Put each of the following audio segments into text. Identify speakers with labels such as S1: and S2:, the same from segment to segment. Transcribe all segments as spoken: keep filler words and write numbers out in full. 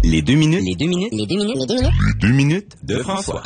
S1: Les deux minutes.
S2: Les deux minutes. Les deux minutes. Les deux minutes.
S1: Les deux minutes de François.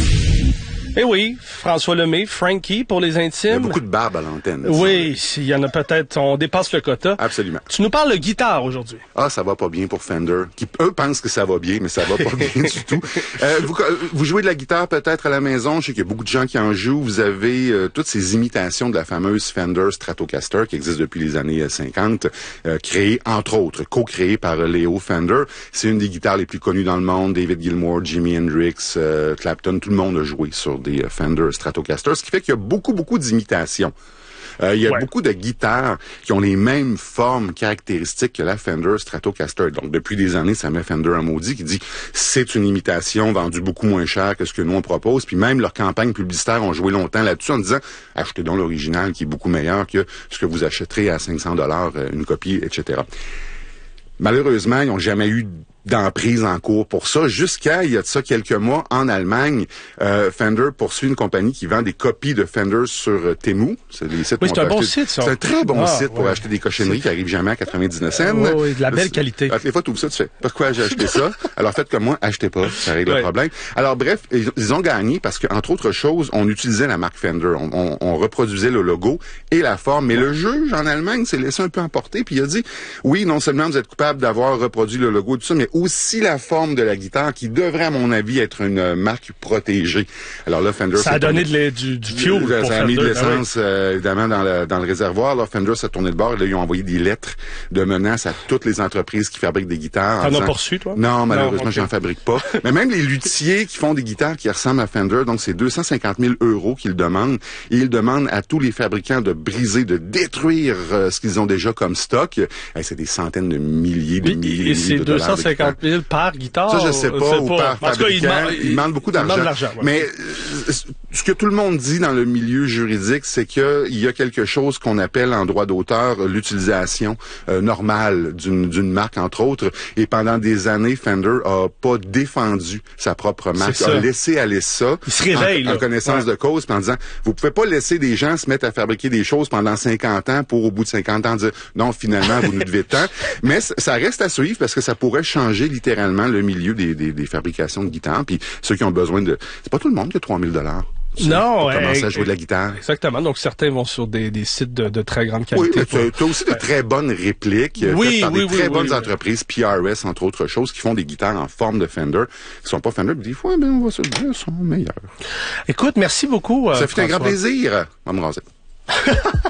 S3: Eh oui, François Lemay, Frankie pour les intimes.
S4: Il y a beaucoup de barbe à l'antenne.
S3: Oui, il y en a peut-être, on dépasse le quota.
S4: Absolument.
S3: Tu nous parles de guitare aujourd'hui.
S4: Ah, ça va pas bien pour Fender, qui eux pensent que ça va bien, mais ça va pas bien du tout. Euh, vous, vous jouez de la guitare peut-être à la maison, je sais qu'il y a beaucoup de gens qui en jouent. Vous avez euh, toutes ces imitations de la fameuse Fender Stratocaster qui existe depuis les années cinquante, euh, créée entre autres, co-créée par Leo Fender. C'est une des guitares les plus connues dans le monde. David Gilmour, Jimi Hendrix, euh, Clapton, tout le monde a joué sur des Fender Stratocaster, ce qui fait qu'il y a beaucoup, beaucoup d'imitations. Euh, il y a ouais. beaucoup de guitares qui ont les mêmes formes caractéristiques que la Fender Stratocaster. Donc, depuis des années, ça met Fender en maudit qui dit c'est une imitation vendue beaucoup moins cher que ce que nous on propose. Puis même leurs campagnes publicitaires ont joué longtemps là-dessus en disant achetez donc l'original qui est beaucoup meilleur que ce que vous achèterez à cinq cents dollars une copie, et cetera. Malheureusement, ils n'ont jamais eu d'emprise en cours pour ça. Jusqu'à, il y a de ça quelques mois, en Allemagne, euh, Fender poursuit une compagnie qui vend des copies de Fender sur euh, Temu. C'est des sites
S3: oui, c'est un bon
S4: acheter...
S3: site, ça.
S4: C'est un très bon
S3: ah,
S4: site pour
S3: ouais.
S4: acheter des cochonneries qui arrivent jamais à quatre-vingt-dix-neuf cents.
S3: Oui, oui, de la belle qualité.
S4: Des fois, tu ouvres ça, tu fais, pourquoi j'ai acheté ça? Alors, faites comme moi, achetez pas. Ça règle ouais. le problème. Alors, bref, ils, ils ont gagné parce que, entre autres choses, on utilisait la marque Fender. On, on, on reproduisait le logo et la forme. Mais ouais. le juge, en Allemagne, s'est laissé un peu emporter puis il a dit, oui, non seulement vous êtes coupable d'avoir reproduit le logo et tout ça, mais aussi la forme de la guitare qui devrait, à mon avis, être une marque protégée. Alors là, Fender...
S3: Ça a donné de du, du fuel pour
S4: Ça a
S3: Fender,
S4: mis de l'essence,
S3: ah oui.
S4: euh, évidemment, dans le, dans le réservoir. Là, Fender s'est tourné de bord. Là, ils ont envoyé des lettres de menaces à toutes les entreprises qui fabriquent des guitares.
S3: T'en
S4: disant...
S3: as poursu, toi?
S4: Non, malheureusement,
S3: non, okay.
S4: j'en fabrique pas. Mais même les luthiers qui font des guitares qui ressemblent à Fender, donc c'est deux cent cinquante mille euros qu'ils demandent. Et ils demandent à tous les fabricants de briser, de détruire euh, ce qu'ils ont déjà comme stock. Hey, c'est des centaines de milliers, de milliers,
S3: et c'est deux cent cinquante mille par guitare?
S4: Ça, je sais pas, ou
S3: pas.
S4: par fabricant. Il, demande, il demande beaucoup d'argent.
S3: Ouais.
S4: Mais euh, ce que tout le monde dit dans le milieu juridique, c'est qu'il y a quelque chose qu'on appelle en droit d'auteur l'utilisation euh, normale d'une d'une marque, entre autres. Et pendant des années, Fender a pas défendu sa propre marque, a laissé aller ça.
S3: Il se réveille,
S4: en, en connaissance ouais. de cause, en disant, vous pouvez pas laisser des gens se mettre à fabriquer des choses pendant cinquante ans pour, au bout de cinquante ans, dire, non, finalement, vous nous devez tant. Mais ça reste à suivre parce que ça pourrait changer littéralement le milieu des, des, des fabrications de guitares. Puis ceux qui ont besoin de... C'est pas tout le monde qui a trois mille dollars.
S3: Non,
S4: pour commencer
S3: euh,
S4: à jouer de la guitare.
S3: Exactement. Donc certains vont sur des, des sites de, de très grande qualité.
S4: Oui, mais tu as aussi de très bonnes répliques
S3: oui,
S4: faites par
S3: oui,
S4: des
S3: oui,
S4: très
S3: oui,
S4: bonnes
S3: oui,
S4: entreprises, P R S entre autres choses, qui font des guitares en forme de Fender, qui sont pas Fender, mais des fois, ben, on va se dire, sont meilleurs.
S3: Écoute, merci beaucoup.
S4: Ça
S3: euh,
S4: fait un grand plaisir. On va me raser.